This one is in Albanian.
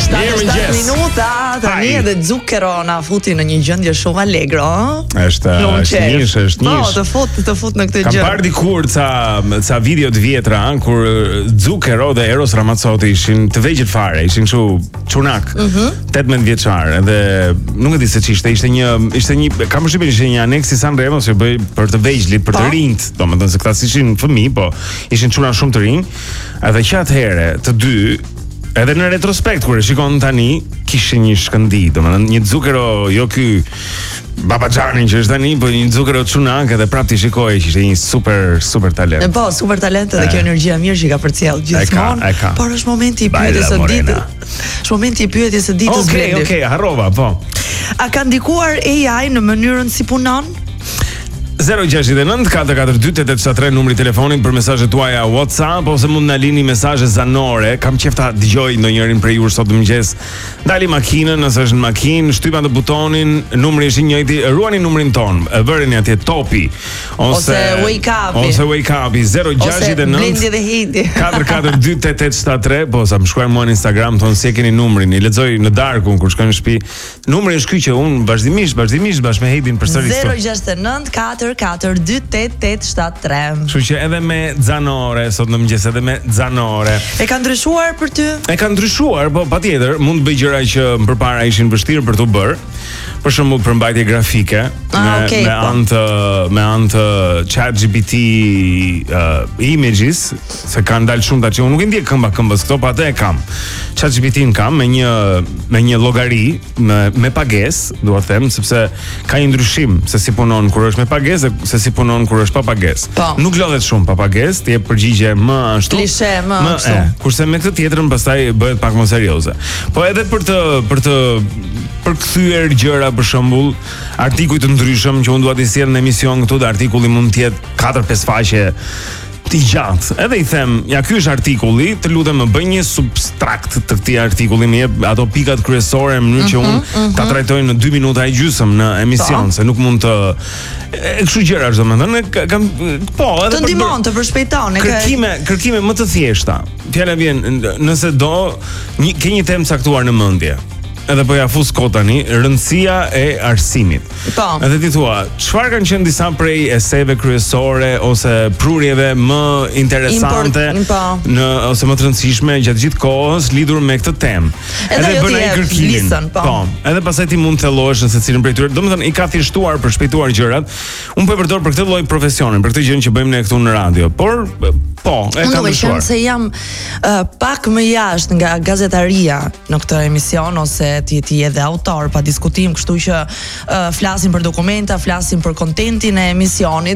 77 minuta, tani edhe Zucchero na futi në një gjendje shumë allegro, ëh? Është nish. Të fut në këtë gjë. Kam parë dikur ca video të vjetra kur Zucchero dhe Eros Ramazzotti ishin të vegjël fare, ishin kështu çunak, 18 vjeçar, edhe nuk e di se ç'ishte, ishte një kam përshtypjen ishte një aneks i Sanremo që bëj për të vegjëlit, për të rinjt, domethënë se këta ishin fëmijë, po ishin çuna shumë të rinj, edhe që atëherë të dy edhe në retrospekt kur e shikon tani kishin një shkëndi, domethënë një Zucchero, jo ky Babaxhanin që është tani, po një Zucchero çunak edhe prapë ti shikoj që ishte një super talent. Po, super talent edhe kjo energjia mirë që ka përcjell gjithmonë. Por është momenti i pyetjes së ditës. Është momenti i pyetjes së ditës. Okej, harrova, po. A ka ndikuar AI në mënyrën si punon? 069-442-873 numri telefonit për mesazhet tuaja WhatsApp ose mund na lini mesazhe zanore. Kam qejf ta dëgjoj ndonjërin prej jush sot mëngjes. Dali makinën, nëse është në makinë, shtyp atë butonin, numri është i njëjti, ruani numrin ton, vëreni atje topi ose wake up. 069 Blendi dhe Hedi. 442-873, po sa më shkruaj mua në Instagram thon si e keni numrin, i lexoj në darkun kur shkoj në shtëpi. Numri është ky që un vazhdimisht bashkë me Hedin përsëris. 069 442-8873. Kështu që edhe me zanore sot në mëngjes, edhe me zanore. E ka ndryshuar për ty? E ka ndryshuar, po patjetër, mund të bëj gjëra që përpara ishin vështirë për t'u bërë. Për shembull përmbajtje grafike me anë të ChatGPT images, se kanë dalë shumë tash, unë nuk e ndjek këmbës këto, po atë e kam. ChatGPT-n kam me një llogari me pagesë, dua të them, sepse ka një ndryshim se si punon kur është me pagesë se si punon kur është pa pagesë. Nuk lodhet shumë pa pagesë, ti jep përgjigje më ashtu. Klishe më ashtu. Kurse me këtë tjetrën pastaj bëhet pak më serioze. Po edhe për të përkthyer gjëra, për shembull, artikuj të ndryshëm që unë dua t'i sjell në emision këtu, dhe artikulli mund të jetë 4-5 faqe të gjatë. Edhe i them, ja ky është artikulli, të lutem më bëj një substrakt të këtij artikulli, më jep ato pikat kryesore në mënyrë që unë ta trajtoj në 2 minuta e gjysmë në emision, se nuk mund të kështu gjëra, domethënë kam edhe të ndihmon të përshpejton, kërkime më të thjeshta. Fjala vjen, nëse do, ke një temë caktuar në mendje. Edhe po ja fus kot tani, rëndësia e arsimit. Edhe ti thua, çfarë kanë qenë disa prej eseve kryesore ose prurjeve më interesante ose më të rëndësishme gjatë gjithë kohës lidhur me këtë temë. Edhe bën ai kërkimin. Edhe pastaj ti mund të thellohesh në secilin prej tyre. Domethënë i ka thjeshtuar për shpejtuar gjërat. Unë po e përdor për këtë lloj profesionin, për këtë gjë që bëjmë ne këtu në radio. Por e kam dëshuar. Se jam pak më jashtë nga gazetaria në këtë emision, ose ti edhe autor pa diskutim, kështu që flasim për dokumenta, flasim për kontentin e emisionit.